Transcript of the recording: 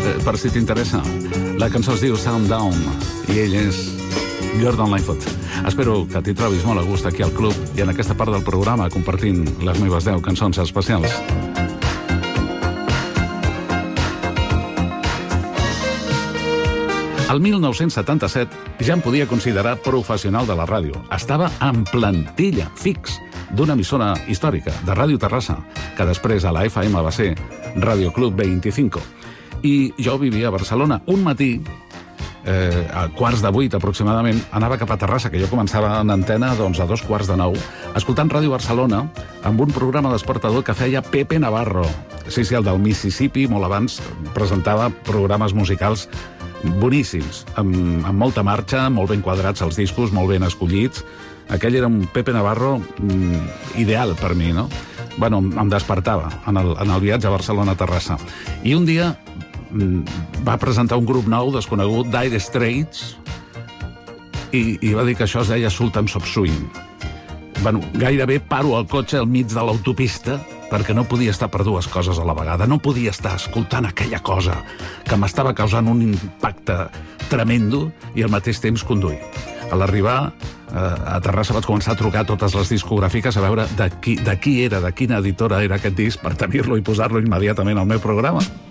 per si t'interessa. La cançó es diu Sound Down i ell és Gordon Lightfoot. Espero que t'hi trobis molt a gust aquí al club i en aquesta part del programa compartint les meves 10 cançons especials. El 1977 ja em podia considerar professional de la ràdio. Estava en plantilla, fix, d'una emissora històrica, de Ràdio Terrassa, que després a la FM va ser Radio Club 25. I jo vivia a Barcelona. Un matí, a 7:45 aproximadament, anava cap a Terrassa, que jo començava en antena doncs, a 8:45, escoltant Ràdio Barcelona amb un programa d'esportador que feia Pepe Navarro. Sí, el del Mississippi, molt abans, presentava programes musicals boníssims, amb molta marxa, molt ben quadrats els discos, molt ben escollits. Aquell era un Pepe Navarro ideal per mi, no? Bueno, em despertava en el viatge a Barcelona-Terrassa. I un dia va presentar un grup nou, desconegut, Dire Straits, i va dir que això es deia Sultans of Swing. Bueno, gairebé paro el cotxe al mig de l'autopista perquè no podia estar per dues coses a la vegada. No podia estar escoltant aquella cosa que m'estava causant un impacte tremendo i al mateix temps conduir. A l'arribar a Terrassa vaig començar a trucar a totes les discogràfiques a veure de qui era, de quina editora era aquest disc per tenir-lo i posar-lo immediatament al meu programa.